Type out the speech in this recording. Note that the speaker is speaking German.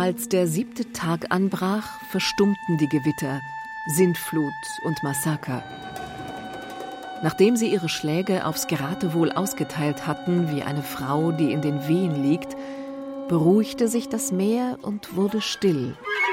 Als der 7. Tag anbrach, verstummten die Gewitter, Sintflut und Massaker. Nachdem sie ihre Schläge aufs Geratewohl ausgeteilt hatten, wie eine Frau, die in den Wehen liegt, beruhigte sich das Meer und wurde still.